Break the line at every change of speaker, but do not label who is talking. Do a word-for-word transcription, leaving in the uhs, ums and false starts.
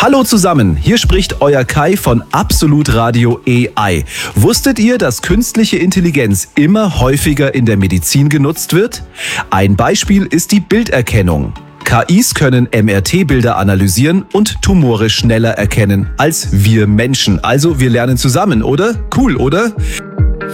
Hallo zusammen, hier spricht euer Kai von Absolut Radio A I. Wusstet ihr, dass künstliche Intelligenz immer häufiger in der Medizin genutzt wird? Ein Beispiel ist die Bilderkennung. K Is können M R T-Bilder analysieren und Tumore schneller erkennen als wir Menschen. Also wir lernen zusammen, oder? Cool, oder?